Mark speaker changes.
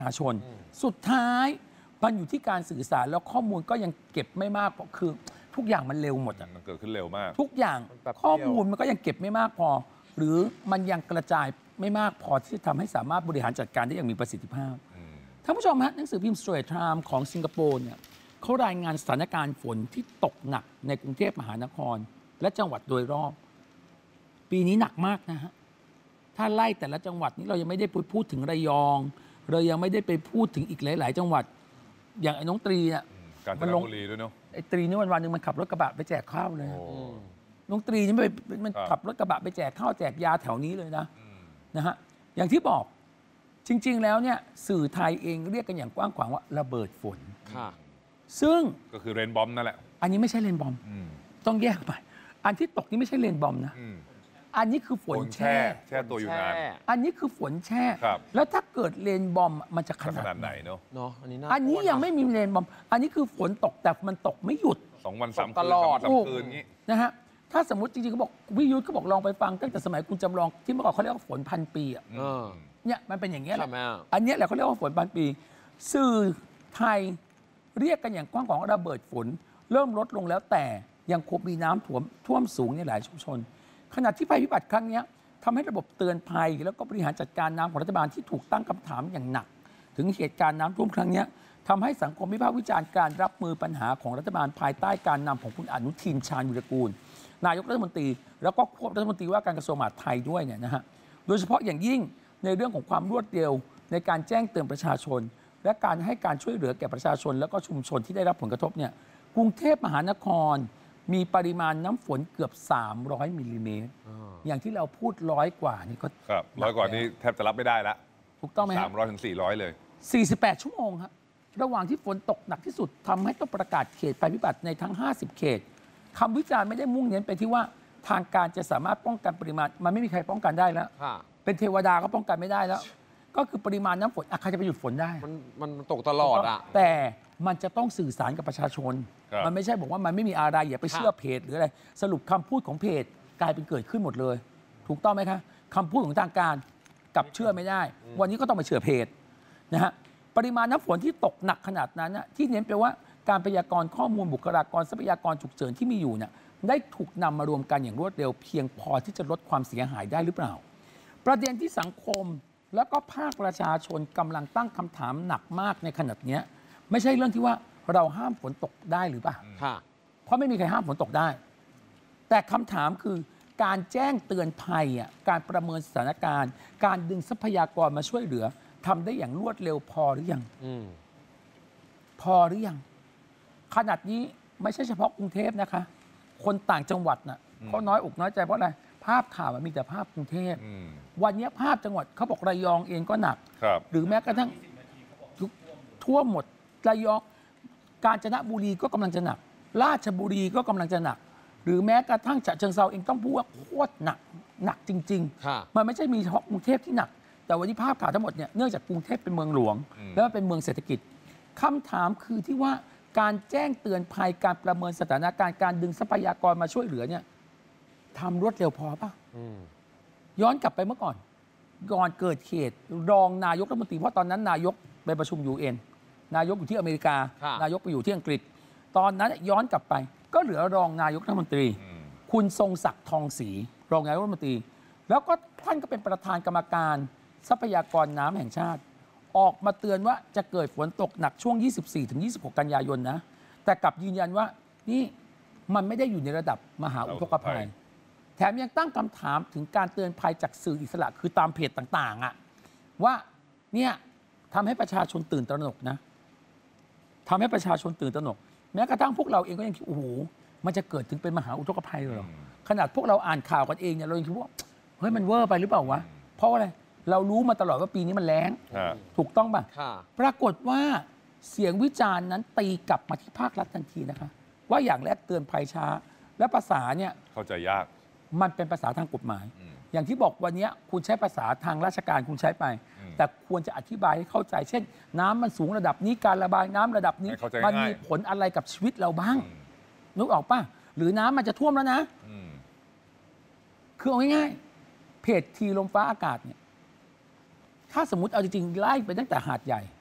Speaker 1: ประชาชนสุดท้ายมันอยู่ที่การสื่อสารแล้วข้อมูลก็ยังเก็บไม่มากคือทุกอย่างมันเร็วหมด
Speaker 2: มันเกิดขึ้นเร็วมาก
Speaker 1: ทุกอย่างข้อมูลมันก็ยังเก็บไม่มากพอหรือมันยังกระจายไม่มากพอที่จะทำให้สามารถบริหารจัดการได้อย่างมีประสิทธิภาพท่านผู้ชมฮะหนังสือพิมพ์ Straits Times ของสิงคโปร์เนี่ยเขารายงานสถานการณ์ฝนที่ตกหนักในกรุงเทพมหานครและจังหวัดโดยรอบปีนี้หนักมากนะฮะถ้าไล่แต่ละจังหวัดนี้เรายังไม่ได้พูดถึงระยองเรายังไม่ได้ไปพูดถึงอีกหลายๆจังหวัดอย่างไอ้น้องตรีเนี่ย
Speaker 2: มันลงบุรีด้วยเนาะ
Speaker 1: ไอ้ตรีนี่วันๆนึงมันขับรถกระบะไปแจกข้าวเลยน้องตรีนี่มันขับรถกระบะไปแจกข้าวแจกยาแถวนี้เลยนะฮะอย่างที่บอกจริงๆแล้วเนี่ยสื่อไทยเองเรียกกันอย่างกว้างขวางว่าระเบิดฝนซึ่ง
Speaker 2: ก็คือเรนบอมนั่นแหละ
Speaker 1: อันนี้ไม่ใช่เรนบอมต้องแยกไปอันที่ตกนี่ไม่ใช่เรนบอมนะอันนี้คือฝนแช่
Speaker 2: ตัวอยู่นาน
Speaker 1: อันนี้คือฝนแช่แล้วถ้าเกิดเรนบอมมันจะขนาดไหน
Speaker 2: เนาะ
Speaker 1: อันนี้ยังไม่มีเรนบอมอันนี้คือฝนตกแต่มันตกไม่หยุด
Speaker 2: 2 วัน 3 คืน
Speaker 1: ตลอดนี้นะฮะถ้าสมมติจริงๆเขาบอกวิยุทธ์เขาบอกลองไปฟังตั้งแต่สมัยคุณจำลองที่เมื่อก่อนเขาเรียกว่าฝนพันปีอ่ะเนี่ยมันเป็นอย่างเงี้ยแหละอันนี้แหละเขาเรียกว่าฝนพันปีสื่อไทยเรียกกันอย่างกว้างขวางระเบิดฝนเริ่มลดลงแล้วแต่ยังคงมีน้ำท่วมสูงในหลายชุมชนขณะที่ภัยพิบัติครั้งนี้ทำให้ระบบเตือนภัยแล้วก็บริหารจัดการน้ำของรัฐบาลที่ถูกตั้งคำถามอย่างหนักถึงเหตุการณ์น้ำท่วมครั้งนี้ทำให้สังคมวิพากษ์วิจารณ์การรับมือปัญหาของรัฐบาลภายใต้การนำของคุณอนุทินชาญวิรากูลนายกรัฐมนตรีแล้วก็ควบรัฐมนตรีว่าการกระทรวงมหาดไทยด้วยเนี่ยนะฮะโดยเฉพาะอย่างยิ่งในเรื่องของความรวดเร็วในการแจ้งเตือนประชาชนและการให้การช่วยเหลือแก่ประชาชนแล้วก็ชุมชนที่ได้รับผลกระทบเนี่ยกรุงเทพมหานครมีปริมาณน้ำฝนเกือบ300มิลลิเมตรอย่างที่เราพูด100 กว่านี่ก็
Speaker 2: ครับ100 กว่านี่แทบจะรับไม่ได้แล้ว
Speaker 1: ถูกต้องไหม
Speaker 2: 300 ถึง 400เลย
Speaker 1: 48 ชั่วโมงครับระหว่างที่ฝนตกหนักที่สุดทำให้ต้องประกาศเขตภัยพิบัติในทั้ง50เขตคำวิจารณ์ไม่ได้มุ่งเน้นไปที่ว่าทางการจะสามารถป้องกันปริมาณมันไม่มีใครป้องกันได้แล้วเป็นเทวดาก็ป้องกันไม่ได้แล้วก็คือปริมาณน้ำฝนใครจะไปหยุดฝนได้
Speaker 3: มันตกตลอด
Speaker 1: แต่มันจะต้องสื่อสารกับประชาชนมันไม่ใช่บอกว่ามันไม่มีอะไรอย่าไปเชื่อเพจหรืออะไรสรุปคำพูดของเพจกลายเป็นเกิดขึ้นหมดเลยถูกต้องไหมคะคำพูดของทางการกับเชื่อไม่ได้วันนี้ก็ต้องไปเชื่อเพจนะฮะปริมาณน้ำฝนที่ตกหนักขนาดนั้นที่เน้นไปว่าการพยากรณ์ข้อมูลบุคลากรทรัพยากรฉุกเฉินที่มีอยู่เนี่ยได้ถูกนำมารวมกันอย่างรวดเร็วเพียงพอที่จะลดความเสียหายได้หรือเปล่าประเด็นที่สังคมแล้วก็ภาคประชาชนกำลังตั้งคำถามหนักมากในขณะนี้ไม่ใช่เรื่องที่ว่าเราห้ามฝนตกได้หรือเปล่าเพราะไม่มีใครห้ามฝนตกได้แต่คำถามคือการแจ้งเตือนภัยการประเมินสถานการณ์การดึงทรัพยากรมาช่วยเหลือทำได้อย่างรวดเร็วพอหรือยังพอหรือยังขนาดนี้ไม่ใช่เฉพาะกรุงเทพนะคะคนต่างจังหวัดน่ะเขาน้อยอกน้อยใจเพราะอะไรภาพข่าวมันมีแต่ภาพกรุงเทพวันนี้ภาพจังหวัดเขาบอกระยองเองก็หนักหรือแม้กระทั่งทั่วหมดระยองกาญจนบุรีก็กำลังจะหนักราชบุรีก็กำลังจะหนักหรือแม้กระทั่งฉะเชิงเทราเองต้องพูดว่าโคตรหนักจริงๆมันไม่ใช่มีเฉพาะกรุงเทพที่หนักแต่วันนี้ภาพข่าวทั้งหมดเนี่ยเนื่องจากกรุงเทพเป็นเมืองหลวงแล้วเป็นเมืองเศรษฐกิจคำถามคือที่ว่าการแจ้งเตือนภัยการประเมินสถานการณ์การดึงทรัพยากรมาช่วยเหลือเนี่ยทำรวดเร็วพอป่ะย้อนกลับไปเมื่อก่อนเกิดเหตุรองนายกรัฐมนตรีเพราะตอนนั้นนายกไปประชุม UN นายกอยู่ที่อเมริกานายกไปอยู่ที่อังกฤษตอนนั้นย้อนกลับไปก็เหลือรองนายกรัฐมนตรีคุณทรงศักดิ์ทองศรีรองนายกรัฐมนตรีแล้วก็ท่านก็เป็นประธานกรรมการทรัพยากรน้ำแห่งชาติออกมาเตือนว่าจะเกิดฝนตกหนักช่วง 24-26 กันยายนนะแต่กลับยืนยันว่านี่มันไม่ได้อยู่ในระดับมหาอุทกภัยแถมยังตั้งคำถามถึงการเตือนภัยจากสื่ออิสระคือตามเพจต่างๆว่าเนี่ยทำให้ประชาชนตื่นตระหนกนะทำให้ประชาชนตื่นตระหนกแม้กระทั่งพวกเราเองก็ยังคิดโอ้โหมันจะเกิดถึงเป็นมหาอุทกภัยเลยหรอขนาดพวกเราอ่านข่าวกันเองเนี่ยเรายังคิดว่าเฮ้ยมันเวอร์ไปหรือเปล่าวะเพราะอะไรเรารู้มาตลอดว่าปีนี้มันแล้งถูกต้องป่ะปรากฏว่าเสียงวิจารณ์นั้นตีกลับมาที่ภาครัฐทันทีนะคะว่าอย่างแรกเตือนภัยช้าและภาษาเนี่ย
Speaker 2: เข้าใจยาก
Speaker 1: มันเป็นภาษาทางกฎหมายอย่างที่บอกวันนี้คุณใช้ภาษาทางราชการคุณใช้ไปแต่ควรจะอธิบายให้เข้าใจเช่นน้ำมันสูงระดับนี้การระบายน้ำระดับนี้มันมีผลอะไรกับชีวิตเราบ้างนึกออกป่ะหรือน้ำมันจะท่วมแล้วนะคือเอาง่ายๆเพจทีลมฟ้าอากาศเนี่ยถ้าสมมติเอาจริงๆไล่ไปตั้งแต่หาดใหญ่